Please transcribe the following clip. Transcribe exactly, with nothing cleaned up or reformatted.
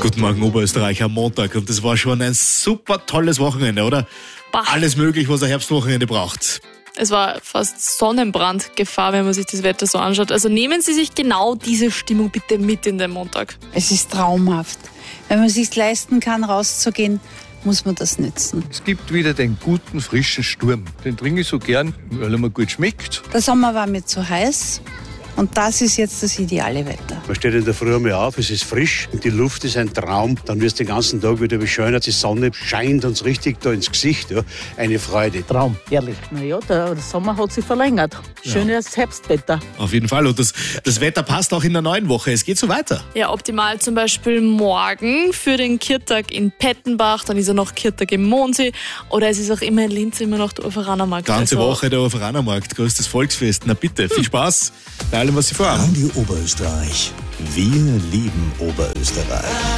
Guten Morgen, Oberösterreich am Montag. Und das war schon ein super tolles Wochenende, oder? Bah. Alles möglich, was ein Herbstwochenende braucht. Es war fast Sonnenbrandgefahr, wenn man sich das Wetter so anschaut. Also nehmen Sie sich genau diese Stimmung bitte mit in den Montag. Es ist traumhaft. Wenn man es sich leisten kann, rauszugehen, muss man das nützen. Es gibt wieder den guten, frischen Sturm. Den trinke ich so gern, weil er mir gut schmeckt. Der Sommer war mir zu heiß und das ist jetzt das ideale Wetter. Man steht in der Früh einmal auf, es ist frisch und die Luft ist ein Traum. Dann wird es den ganzen Tag wieder beschönert, die Sonne scheint uns richtig da ins Gesicht. Ja. Eine Freude. Traum, herrlich. Naja, der Sommer hat sich verlängert. Schönes Herbstwetter. Auf jeden Fall. Und das, das Wetter passt auch in der neuen Woche. Es geht so weiter. Ja, optimal zum Beispiel morgen für den Kirtag in Pettenbach, dann ist er noch Kirtag im Mondsee oder es ist auch immer in Linz immer noch der Urveranermarkt. Ganze also, Woche der Urveranermarkt, größtes Volksfest. Na bitte, viel Spaß bei allem, was Sie vorhaben. Radio Oberösterreich. Wir lieben Oberösterreich.